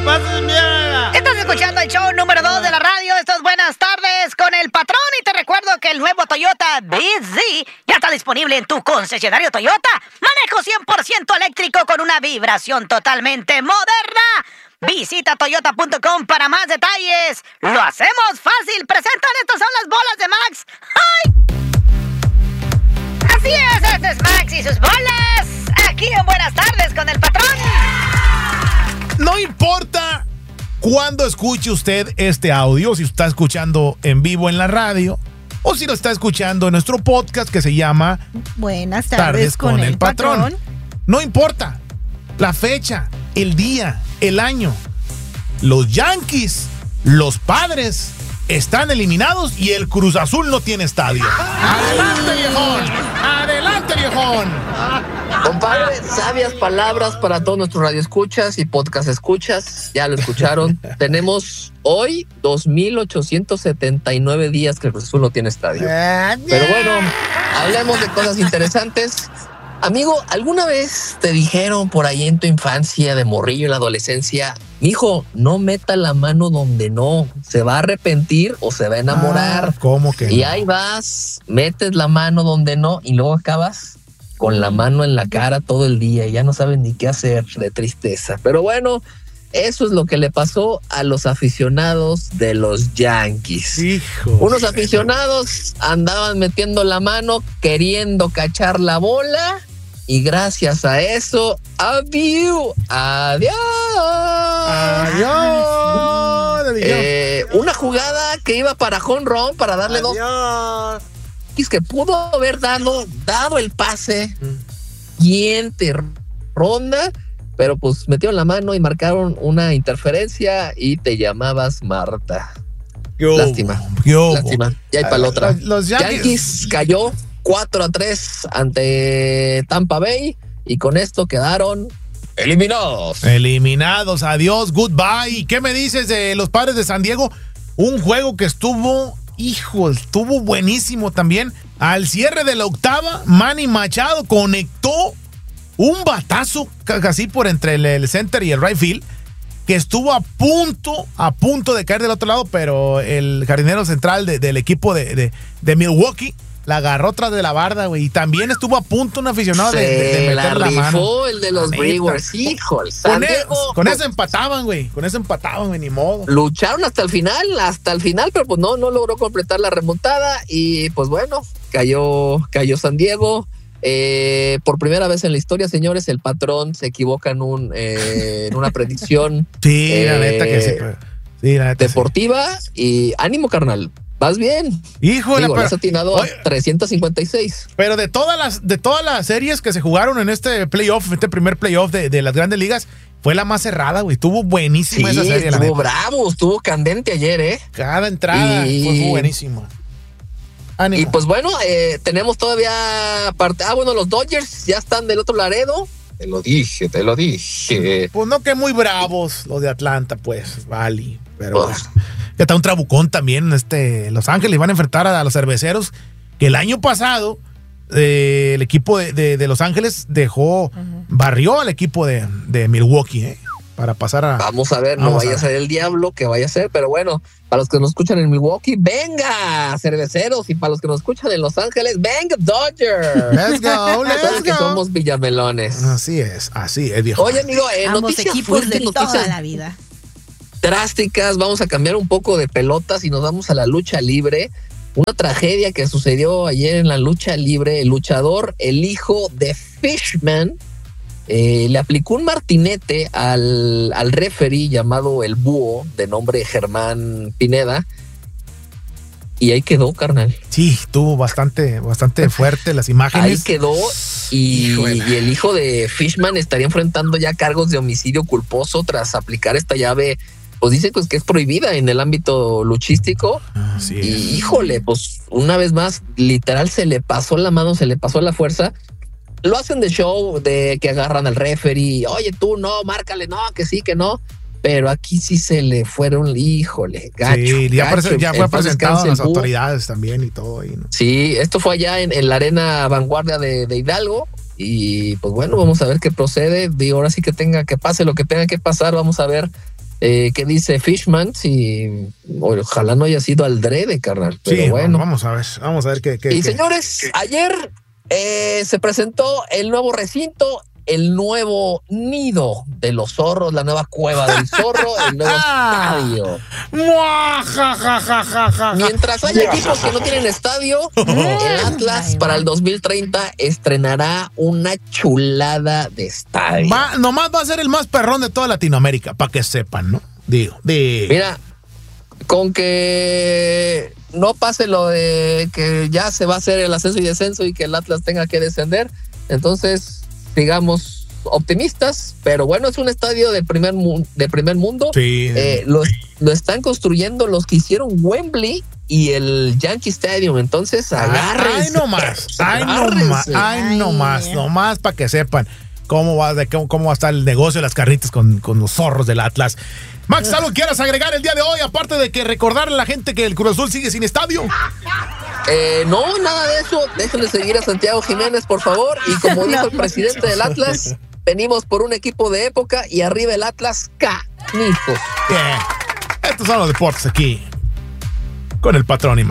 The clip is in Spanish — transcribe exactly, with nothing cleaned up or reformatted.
pases mierda. Estás escuchando el show número dos de la radio. Esto es Buenas Tardes con el Patrón. Y te recuerdo que el nuevo Toyota B Z ya está disponible en tu concesionario Toyota. Manejo cien por ciento eléctrico con una vibración totalmente moderna. Visita toyota punto com para más detalles. Lo hacemos fácil. Presentan, estas son las bolas de Max. ¡Ay! Así es, este es Max y sus bolas. Aquí en Buenas Tardes con el Patrón. No importa cuándo escuche usted este audio, si está escuchando en vivo en la radio o si lo está escuchando en nuestro podcast que se llama Buenas Tardes, Tardes con, con el el patrón. patrón. No importa la fecha, el día, el año. Los Yankees, los Padres están eliminados y el Cruz Azul no tiene estadio. ¡Adelante, viejón! ¡Adelante, viejón! Compadre, sabias palabras para todos nuestros radioescuchas y podcast escuchas. Ya lo escucharon. Tenemos hoy dos mil ochocientos setenta y nueve días que el Cruz Azul no tiene estadio. Pero bueno, hablemos de cosas interesantes. Amigo, ¿alguna vez te dijeron por ahí en tu infancia, de morrillo en la adolescencia, mijo, no meta la mano donde no, se va a arrepentir o se va a enamorar? Ah, ¿cómo que Y no? ahí vas, metes la mano donde no y luego acabas con la mano en la cara todo el día y ya no sabes ni qué hacer de tristeza. Pero bueno, eso es lo que le pasó a los aficionados de los Yankees. Hijo. Unos aficionados andaban metiendo la mano queriendo cachar la bola y gracias a eso, adiós, adiós. Adiós. Eh, una jugada que iba para home run, para darle Adiós. dos. Que pudo haber dado, dado el pase siguiente ronda, pero pues metieron la mano y marcaron una interferencia y te llamabas Marta. Yo, Lástima. yo, Lástima. Ya hay para la otra. Los, los Yankees. Yankees cayó cuatro a tres ante Tampa Bay y con esto quedaron eliminados. Eliminados. Adiós. Goodbye. ¿Qué me dices de los Padres de San Diego? Un juego que estuvo, hijo, estuvo buenísimo también. Al cierre de la octava, Manny Machado conectó un batazo casi por entre el, el center y el right field, que estuvo a punto, a punto de caer del otro lado, pero el jardinero central de, del equipo de, de, de Milwaukee la agarró tras de la barda, güey. Y también estuvo a punto un aficionado de, de, de meter la, la mano. El de los Brewers, híjole. Con, e, con eso empataban, güey. Con eso empataban, güey, ni modo. Lucharon hasta el final, hasta el final, pero pues no, no logró completar la remontada. Y pues bueno, cayó, cayó San Diego. Eh, por primera vez en la historia, señores, el patrón se equivoca en, un, eh, en una predicción. Sí, eh, la neta que sí. Sí, la neta deportiva. Sí. Y ánimo, carnal. Vas bien. Híjole, Digo, pero, has atinado oye, a trescientos cincuenta y seis. Pero de todas las, de todas las series que se jugaron en este playoff, este primer playoff de, de las grandes ligas, fue la más cerrada, güey. Estuvo buenísima sí, esa serie. Estuvo bravo, estuvo candente ayer, ¿eh? Cada entrada y... fue buenísima. Ánimo. Y pues bueno, eh, tenemos todavía parte. Ah, bueno, los Dodgers ya están del otro Laredo. Te lo dije, te lo dije. Pues no que muy bravos los de Atlanta, pues, vale. Pero pues, ya está un trabucón también. Este, Los Ángeles van a enfrentar a, a los cerveceros, que el año pasado eh, el equipo de, de, de Los Ángeles dejó, uh-huh. barrió al equipo de, de Milwaukee, ¿eh? Para pasar a... Vamos a ver, no vaya a, a ser el diablo que vaya a ser, pero bueno, para los que nos escuchan en Milwaukee, venga, cerveceros, y para los que nos escuchan en Los Ángeles, venga, Dodgers. Let's go, let's go. Que somos villamelones. Así es, así es, viejo. Oye, amigo, eh, ambos noticias equipos fuertes, de noticias toda la vida. Drásticas, vamos a cambiar un poco de pelotas y nos vamos a la lucha libre. Una tragedia que sucedió ayer en la lucha libre. El luchador, el hijo de Fishman, Eh, le aplicó un martinete al, al referee llamado el Búho, de nombre Germán Pineda, y ahí quedó, carnal. Sí, estuvo bastante, bastante fuerte las imágenes. Ahí quedó, y, y el hijo de Fishman estaría enfrentando ya cargos de homicidio culposo tras aplicar esta llave, pues dice pues, que es prohibida en el ámbito luchístico. Ah, sí. Y híjole, pues una vez más, literal se le pasó la mano, se le pasó la fuerza. Lo hacen de show, de que agarran al referee, oye tú no, márcale, no, que sí, que no, pero aquí sí se le fueron, híjole, gacho. Sí, ya, gacho, presen, ya fue presentado a las Búho. autoridades también y todo ahí, ¿no? Sí, esto fue allá en, en la arena Vanguardia de, de Hidalgo y pues bueno, vamos a ver qué procede. Digo, ahora sí que tenga que pase lo que tenga que pasar, vamos a ver Eh, ¿Qué dice Fishman? Si ojalá no haya sido al drede, carnal. Pero sí, bueno. Vamos a ver, vamos a ver qué. qué y qué. señores, ayer eh, se presentó el nuevo recinto, el nuevo nido de los zorros, la nueva cueva del zorro, el nuevo estadio. Mientras haya equipos que no tienen estadio, el Atlas para el dos mil treinta estrenará una chulada de estadio. Va, nomás va a ser el más perrón de toda Latinoamérica, para que sepan, ¿no? Digo, digo. Mira, con que no pase lo de que ya se va a hacer el ascenso y descenso y que el Atlas tenga que descender, entonces, digamos, optimistas, pero bueno, es un estadio de primer, mu- de primer mundo. Sí. Eh, lo, lo están construyendo los que hicieron Wembley y el Yankee Stadium, entonces agárrense. Ay, no más, ay, no agárrense. más, ay, no más, no más para que sepan cómo va, de cómo, cómo va a estar el negocio de las carnitas con, con los zorros del Atlas. Max, ¿algo quieras agregar el día de hoy? Aparte de que recordarle a la gente que el Cruz Azul sigue sin estadio. Eh, no, nada de eso. Déjenle seguir a Santiago Jiménez, por favor. Y como dijo el presidente del Atlas, venimos por un equipo de época y arriba el Atlas canijos. Bien. Estos son los deportes aquí con el patrón y más.